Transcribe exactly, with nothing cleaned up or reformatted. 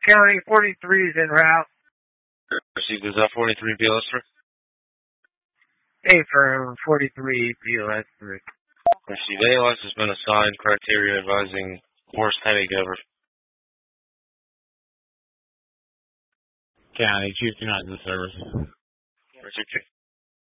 County forty-three is en route. Received is that forty-three B L S three. A for forty-three B L S three. Received. A L S has been assigned. Criteria advising worst headache ever. County, Chief two nine to the service. Richard Chief.